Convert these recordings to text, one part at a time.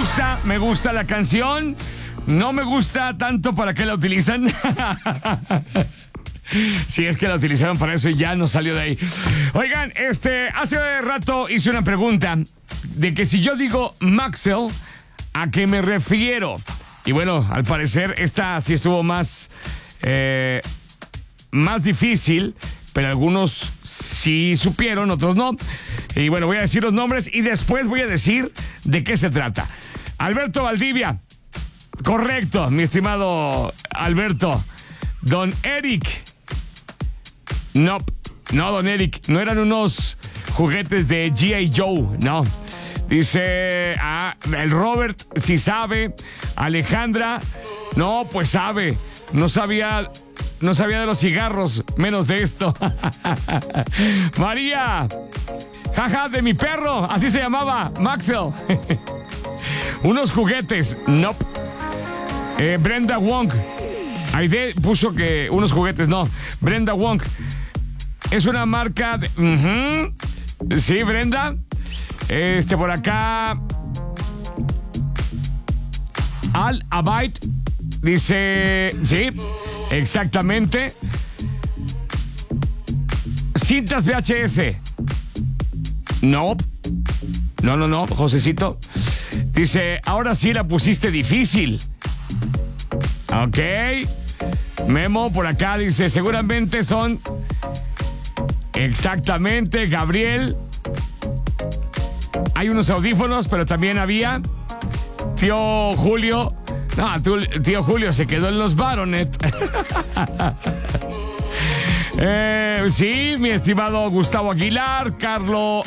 me gusta la canción. No me gusta tanto para qué la utilizan. Si es que la utilizaron para eso y ya no salió de ahí. Oigan, hace rato hice una pregunta de que si yo digo Maxell, ¿a qué me refiero? Y bueno, al parecer esta sí estuvo más difícil, pero algunos sí supieron, otros no. Y bueno, voy a decir los nombres y después voy a decir de qué se trata. Alberto Valdivia. Correcto, mi estimado Alberto. Don Eric. No, don Eric. No eran unos juguetes de G.I. Joe, no. Dice, el Robert sí sabe. Alejandra, no, pues sabe. No sabía de los cigarros, menos de esto. María, jaja, de mi perro, así se llamaba, Maxell. Unos juguetes, nope. Brenda Wong, Aide puso que unos juguetes, no. Brenda Wong, es una marca de... Sí, Brenda. Por acá... Al Abait dice, sí, exactamente. Cintas VHS. No, Josecito. Dice, ahora sí la pusiste difícil. Ok. Memo por acá dice, seguramente son... Exactamente, Gabriel. Hay unos audífonos, pero también había... Tío Julio. No, tío Julio se quedó en los Baronet. Sí, mi estimado Gustavo Aguilar, Carlo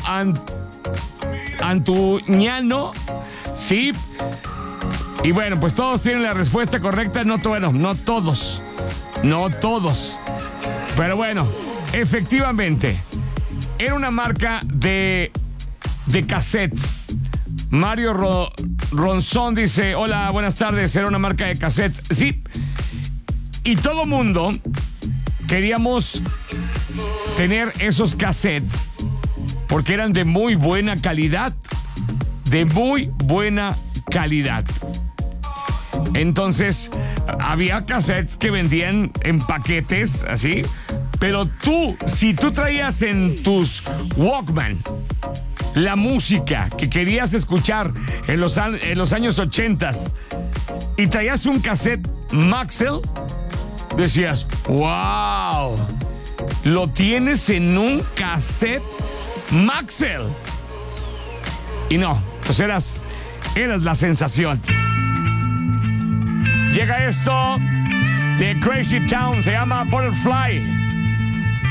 Antuñano. Sí. Y bueno, pues todos tienen la respuesta correcta. No todos. No todos. Pero bueno, efectivamente, era una marca de cassettes. Mario Ronzón dice, hola, buenas tardes, era una marca de cassettes. Sí, y todo mundo queríamos tener esos cassettes porque eran de muy buena calidad. De muy buena calidad. Entonces, había cassettes que vendían en paquetes, así. Pero si tú traías en tus Walkman la música que querías escuchar en los años 80 y traías un cassette Maxell, decías, wow, lo tienes en un cassette Maxell. Y no, pues eras la sensación. Llega esto de Crazy Town, se llama Butterfly.